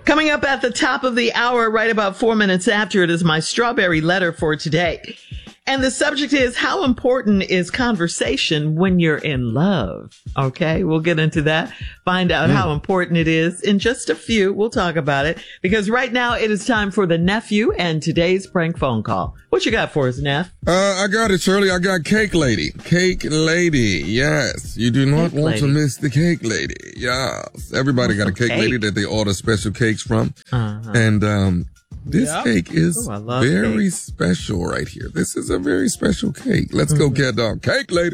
Coming up at the top of the hour, right about 4 minutes after, it is my strawberry letter for today. And the subject is, how important is conversation when you're in love? Okay, we'll get into that. Find out how important it is in just a few. We'll talk about it because right now it is time for the nephew and today's prank phone call. What you got for us, Neff? I got it, Shirley. I got Cake Lady. Cake Lady. Yes. You do not want to miss the Cake Lady. Yes. Everybody got a cake lady that they order special cakes from. And, this cake is very special right here. This is a very special cake. Let's go, cat dog. Cake Lady.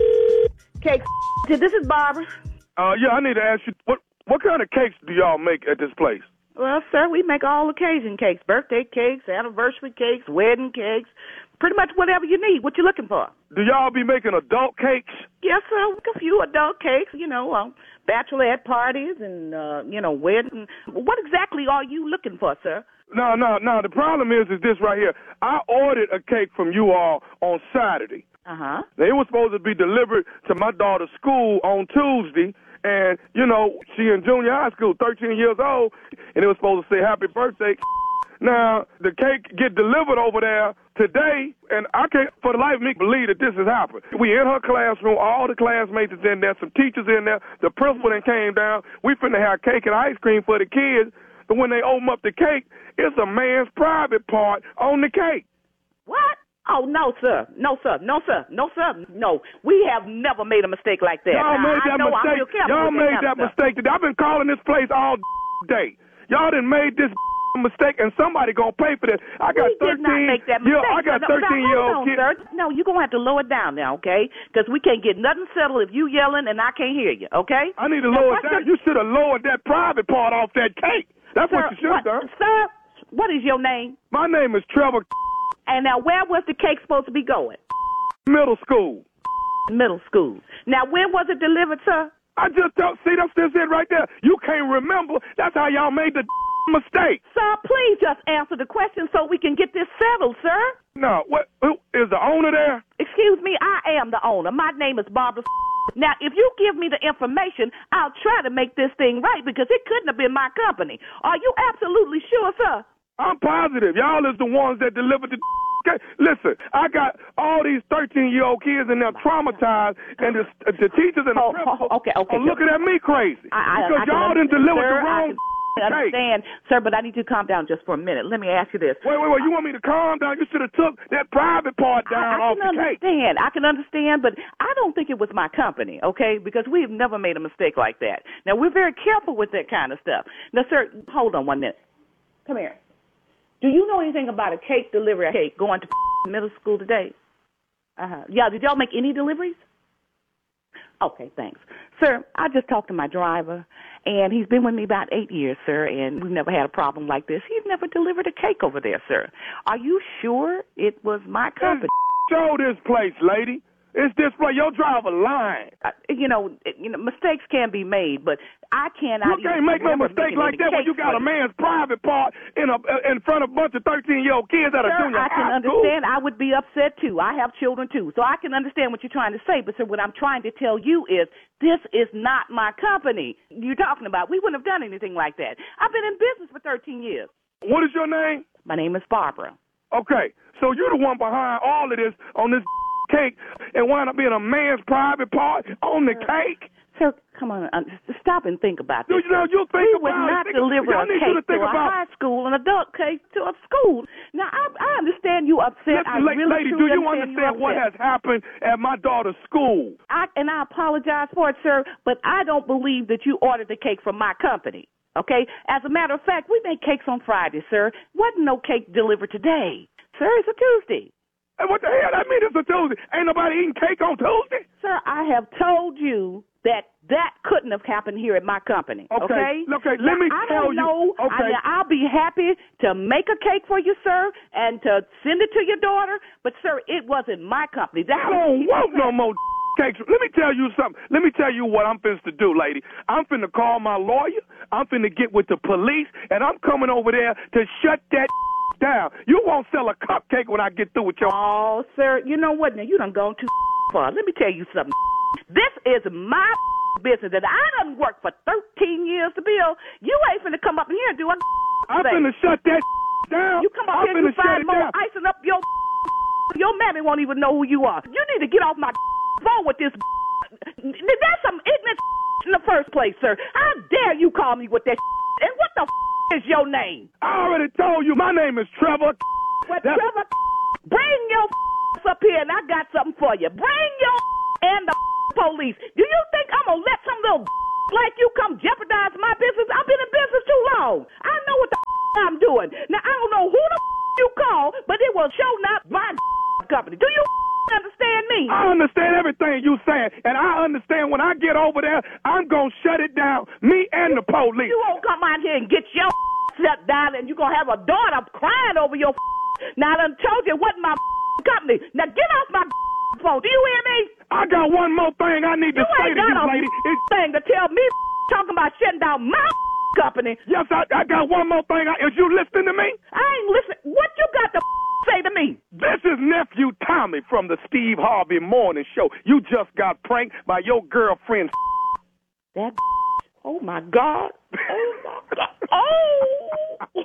Cake. This is Barbara. Yeah, I need to ask you, what kind of cakes do y'all make at this place? Well, sir, we make all occasion cakes, birthday cakes, anniversary cakes, wedding cakes, pretty much whatever you need. What you looking for? Do y'all be making adult cakes? Yes, sir. A few adult cakes, bachelorette parties and, wedding. What exactly are you looking for, sir? No. The problem is this right here. I ordered a cake from you all on Saturday. Uh-huh. Now, it was supposed to be delivered to my daughter's school on Tuesday. And, she in junior high school, 13 years old, and it was supposed to say happy birthday. Now, the cake get delivered over there today, and I can't for the life of me believe that this has happened. We in her classroom, all the classmates is in there, some teachers in there, the principal then came down. We finna have cake and ice cream for the kids, but when they open up the cake, it's a man's private part on the cake. What? Oh, no, sir. No, sir. No, sir. No, sir. No. We have never made a mistake like that. Y'all made that mistake. Y'all made that mistake. I've been calling this place all day. Y'all done made this mistake, and somebody gonna pay for this. I got 13. Did not make that mistake. I got 13-year-old kids. Sir. No, you're gonna have to lower it down now, okay? Because we can't get nothing settled if you yelling and I can't hear you, okay? I need to lower it down. You should have lowered that private part off that cake. That's what you should have done. Sir, what is your name? My name is Trevor. And now, where was the cake supposed to be going? Middle school. Middle school. Now, when was it delivered, sir? I just don't see. That's it right there. You can't remember. That's how y'all made the mistake. Sir, please just answer the question so we can get this settled, sir. No, who is the owner there? Excuse me, I am the owner. My name is Barbara. Now, if you give me the information, I'll try to make this thing right because it couldn't have been my company. Are you absolutely sure, sir? I'm positive. Y'all is the ones that delivered the cake. Listen, I got all these 13-year-old kids and they're traumatized, and the teachers and the principal are looking at me crazy because y'all didn't deliver the wrong I understand, sir, but I need you to calm down just for a minute. Let me ask you this. Wait. You want me to calm down? You should have took that private part down off the cake. I can understand, but I don't think it was my company, okay, because we've never made a mistake like that. Now, we're very careful with that kind of stuff. Now, sir, hold on 1 minute. Come here. Do you know anything about a cake delivery cake going to middle school today? Yeah, did y'all make any deliveries? Okay, thanks. Sir, I just talked to my driver, and he's been with me about 8 years, sir, and we've never had a problem like this. He's never delivered a cake over there, sir. Are you sure it was my company? Show this place, lady. It's this place. Your driver lying. Mistakes can be made, but I cannot. You can't make no mistake like that when you got a man's private part in front of a bunch of 13-year-old kids at a junior high school. I can understand. I would be upset too. I have children too, so I can understand what you're trying to say. But sir, what I'm trying to tell you is this is not my company. You're talking about we wouldn't have done anything like that. I've been in business for 13 years. What is your name? My name is Barbara. Okay, so you're the one behind all of this on this cake and wind up being a man's private part on the cake? Sir, come on, stop and think about this. You think we would not deliver a cake to a high school, an adult cake to a school. Now, I understand you upset. Lady, do you understand what has happened at my daughter's school? I apologize for it, sir, but I don't believe that you ordered the cake from my company. Okay? As a matter of fact, we make cakes on Friday, sir. Wasn't no cake delivered today. Sir, it's a Tuesday. Hey, what the hell? That means it's a Tuesday. Ain't nobody eating cake on Tuesday? Sir, I have told you that couldn't have happened here at my company. Okay? Okay, let me tell you. Okay. I'll be happy to make a cake for you, sir, and to send it to your daughter. But, sir, it wasn't my company. I don't want no more cakes. Let me tell you something. Let me tell you what I'm finna to do, lady. I'm finna call my lawyer. I'm finna get with the police, and I'm coming over there to shut that down. You won't sell a cupcake when I get through with your... Oh, sir, you know what? Now, you done gone too far. Let me tell you something. This is my business that I done worked for 13 years to build. You ain't finna come up in here and do a I'm finna shut that down. You come up here and you find more icing up your mammy won't even know who you are. You need to get off my phone with this. That's some ignorant in the first place, sir. How dare you call me with that? And what the is your name? I already told you my name is Trevor. Well, Trevor, bring your up here and I got something for you. Bring your and the police. Do you think I'm gonna let some little like you come jeopardize my business? I've been in business too long. I know what the I'm doing. Now, I don't know who the you call, but it will show not my company. Do you understand me? I understand everything you saying, and I understand when I get over there, I'm going to shut it down, me and the police. You won't come out here and get your shut down, and you're going to have a daughter crying over your Now, I done told you it wasn't my company. Now, get off my phone. Do you hear me? I got one more thing I need to say to you, lady. It's thing to tell me talking about shutting down my company. Yes, I got one more thing. Is you listening to me? I ain't listening. What you got to say to me? This is nephew Tommy from the Steve Harvey Morning Show. You just got pranked by your girlfriend. That. Oh my God. Oh my God. Oh.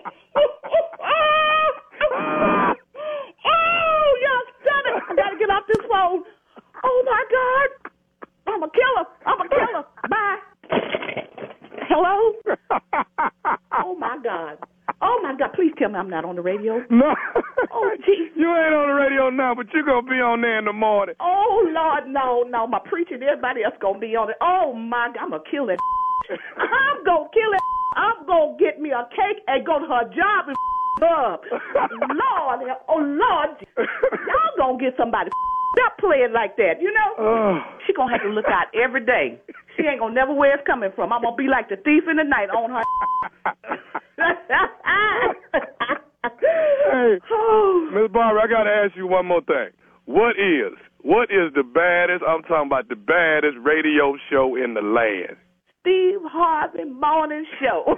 Oh, y'all done it. I gotta get off this phone. Oh my God. I'm a killer. I'm a killer. Bye. Hello? Oh, my God. Oh, my God. Please tell me I'm not on the radio. No. Oh, geez. You ain't on the radio now, but you're going to be on there in the morning. Oh, Lord, no. My preacher and everybody else going to be on it. Oh, my God. I'm going to kill that. I'm going to kill it. I'm going to get me a cake and go to her job and up. Lord. Oh, Lord. Y'all going to get somebody stop playing like that, you know? She going to have to look out every day. She ain't going to never where it's coming from. I'm going to be like the thief in the night on her. Hey, Miss Barbara, I got to ask you one more thing. What is the baddest, I'm talking about the baddest radio show in the land? Steve Harvey Morning Show.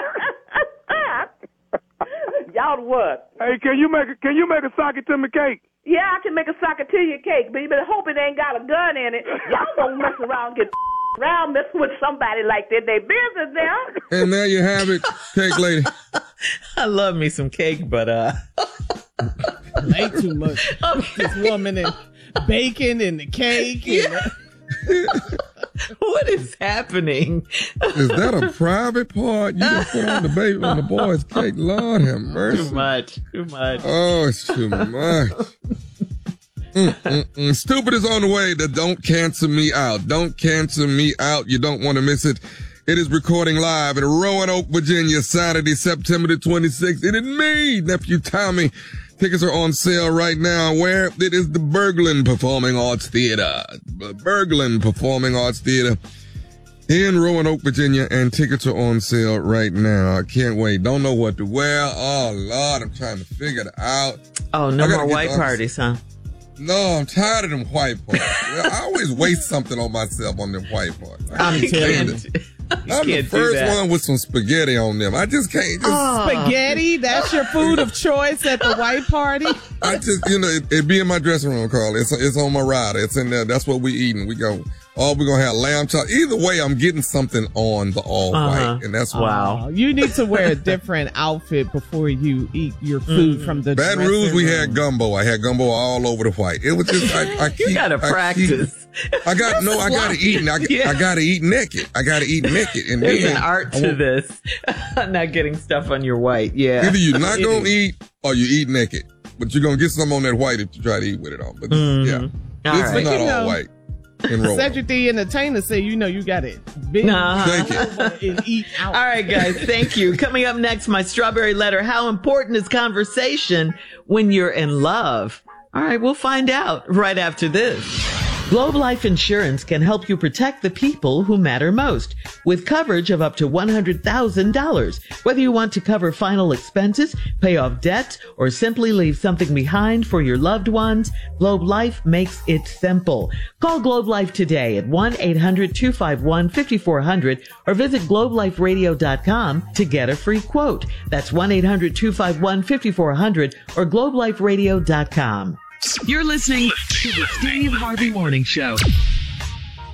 Y'all the what? Hey, can you make a socket to me cake? Yeah, I can make a socket to your cake, but you better hope it ain't got a gun in it. Y'all don't mess around and get around messing with somebody like that. They business now. And there you have it, cake lady. I love me some cake, but way too much. This woman and bacon and the cake. And what is happening? Is that a private part? You done put on the baby on the boy's cake? Lord have mercy. Too much. Oh, it's too much. Stupid is on the way. Don't cancel me out. Don't cancel me out. You don't want to miss it. It is recording live in Roanoke, Virginia, Saturday, September the 26th. It is me, Nephew Tommy. Tickets are on sale right now. Where? It is the Berglund Performing Arts Theater. Berglund Performing Arts Theater in Roanoke, Virginia, and tickets are on sale right now. I can't wait. Don't know what to wear. Oh, Lord, I'm trying to figure it out. Oh, no more white parties, huh? No, I'm tired of them white parties. I always waste something on myself on them white parties. I'm telling you. I'm the first one with some spaghetti on them. I just can't. Spaghetti? That's your food of choice at the white party? I just, it be in my dressing room, Carl. It's on my rider. It's in there. That's what we eating. We're going to have lamb chop. Either way, I'm getting something on the all white. And that's wow. You need to wear a different outfit before you eat your food from the Baton Rouge, we had gumbo. I had gumbo all over the white. It was just, you got to practice. I got to eat. I got to eat naked. I got to eat naked. And there's an art to this. Not getting stuff on your white. Yeah. Either you're not going to eat or you eat naked. But you're going to get some on that white if you try to eat with it on. But yeah. This is not all white. Cedric the Entertainer say, you got it. Thank you. And eat out. All right, guys. Thank you. Coming up next, my strawberry letter. How important is conversation when you're in love? All right, we'll find out right after this. Globe Life Insurance can help you protect the people who matter most with coverage of up to $100,000. Whether you want to cover final expenses, pay off debts, or simply leave something behind for your loved ones, Globe Life makes it simple. Call Globe Life today at 1-800-251-5400 or visit globeliferadio.com to get a free quote. That's 1-800-251-5400 or globeliferadio.com. You're listening to the Steve Harvey Morning Show.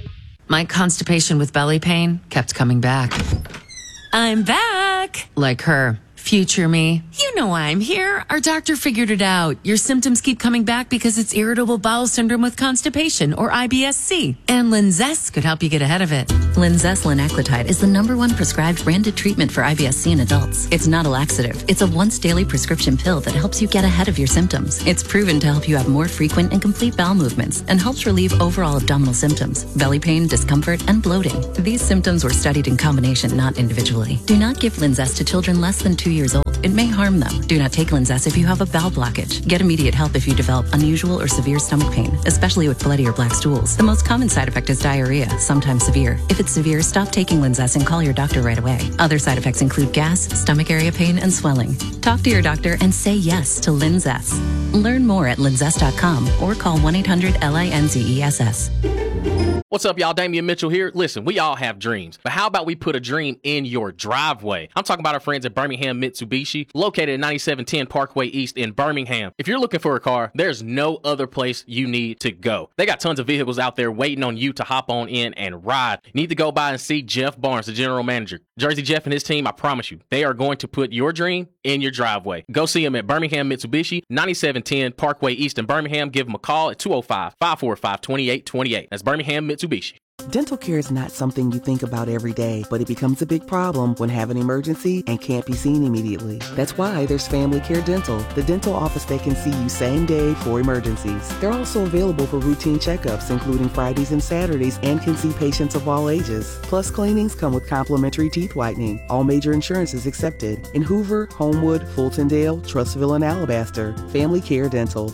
My constipation with belly pain kept coming back. I'm back! Like her. Future me. You know why I'm here. Our doctor figured it out. Your symptoms keep coming back because it's irritable bowel syndrome with constipation, or IBS-C. And Linzess could help you get ahead of it. Linzess linaclotide is the #1 prescribed branded treatment for IBS-C in adults. It's not a laxative. It's a once-daily prescription pill that helps you get ahead of your symptoms. It's proven to help you have more frequent and complete bowel movements and helps relieve overall abdominal symptoms, belly pain, discomfort, and bloating. These symptoms were studied in combination, not individually. Do not give Linzess to children less than 2 years old. It may harm them. Do not take Linzess if you have a bowel blockage. Get immediate help if you develop unusual or severe stomach pain, especially with bloody or black stools. The most common side effect is diarrhea, sometimes severe. If it's severe, stop taking Linzess and call your doctor right away. Other side effects include gas, stomach area pain, and swelling. Talk to your doctor and say yes to Linzess. Learn more at linzess.com or call 1-800-LINZESS. What's up, y'all? Damian Mitchell here. Listen, we all have dreams, but how about we put a dream in your driveway? I'm talking about our friends at Birmingham Mitsubishi, located at 9710 Parkway East in Birmingham. If you're looking for a car, there's no other place you need to go. They got tons of vehicles out there waiting on you to hop on in and ride. You need to go by and see Jeff Barnes, the general manager. Jersey Jeff and his team, I promise you, they are going to put your dream in your driveway. Go see them at Birmingham Mitsubishi, 9710 Parkway East in Birmingham. Give them a call at 205-545-2828. That's Birmingham Mitsubishi. Dental care is not something you think about every day, but it becomes a big problem when have an emergency and can't be seen immediately. That's why there's Family Care Dental, the dental office that can see you same day for emergencies. They're also available for routine checkups, including Fridays and Saturdays, and can see patients of all ages. Plus, cleanings come with complimentary teeth whitening. All major insurances accepted. In Hoover, Homewood, Fultondale, Trussville, and Alabaster. Family Care Dental,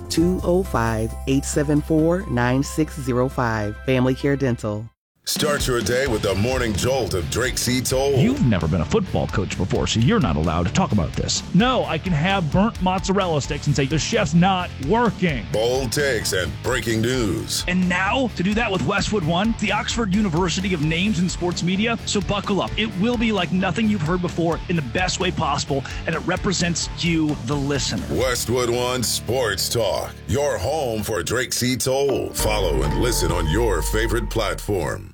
205-874-9605. Family Care Dental. Start your day with the morning jolt of Drake C. Toll. You've never been a football coach before, so you're not allowed to talk about this. No, I can have burnt mozzarella sticks and say the chef's not working. Bold takes and breaking news. And now, to do that with Westwood One, the Oxford University of Names in Sports Media. So buckle up. It will be like nothing you've heard before in the best way possible, and it represents you, the listener. Westwood One Sports Talk, your home for Drake C. Toll. Follow and listen on your favorite platform.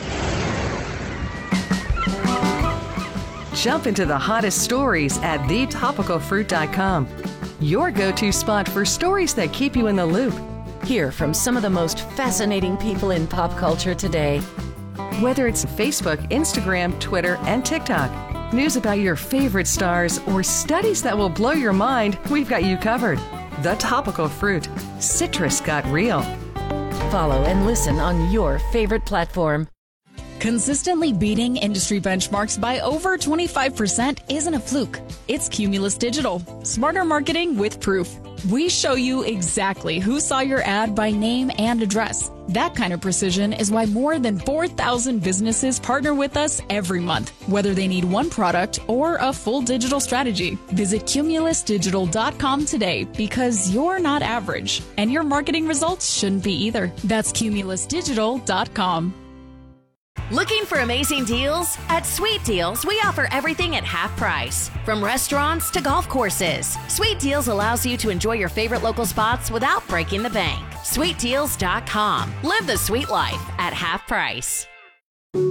Jump into the hottest stories at thetopicalfruit.com. Your go-to spot for stories that keep you in the loop. Hear from some of the most fascinating people in pop culture today. Whether it's Facebook, Instagram, Twitter, and TikTok, news about your favorite stars, or studies that will blow your mind, we've got you covered. The Topical Fruit. Citrus got real. Follow and listen on your favorite platform. Consistently beating industry benchmarks by over 25% isn't a fluke. It's Cumulus Digital. Smarter marketing with proof. We show you exactly who saw your ad by name and address. That kind of precision is why more than 4,000 businesses partner with us every month, whether they need one product or a full digital strategy. Visit cumulusdigital.com today, because you're not average, and your marketing results shouldn't be either. That's cumulusdigital.com. Looking for amazing deals? At Sweet Deals, we offer everything at half price. From restaurants to golf courses, Sweet Deals allows you to enjoy your favorite local spots without breaking the bank. SweetDeals.com. Live the sweet life at half price.